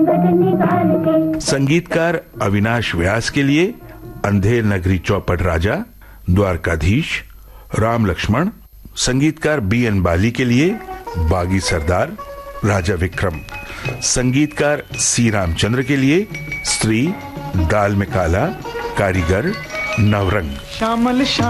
संगीतकार अविनाश व्यास के लिए अंधेर नगरी चौपट राजा, द्वारकाधीश, राम लक्ष्मण। संगीतकार BN बाली के लिए बागी सरदार, राजा विक्रम। संगीतकार C रामचंद्र के लिए स्त्री, दाल में काला, कारीगर, नवरंग।